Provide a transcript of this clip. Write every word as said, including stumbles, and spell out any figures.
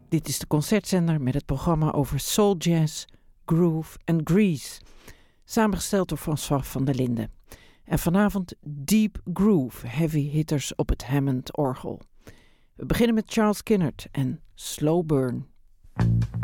Dit is de Concertzender met het programma over soul jazz, groove en grease. Samengesteld door François van der Linden. En vanavond Deep Groove, heavy hitters op het Hammond orgel. We beginnen met Charles Kinnard en Slow Burn.